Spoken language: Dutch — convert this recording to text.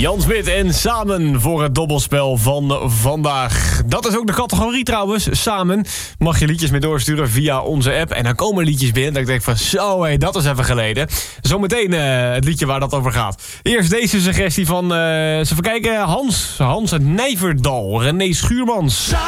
Jan Smit en Samen voor het dobbelspel van vandaag. Dat is ook de categorie trouwens, Samen. Mag je liedjes mee doorsturen via onze app. En dan komen liedjes binnen dat ik denk van zo, hé, dat is even geleden. Zometeen het liedje waar dat over gaat. Eerst deze suggestie van, eens even kijken, Hans uit Nijverdal, René Schuurmans.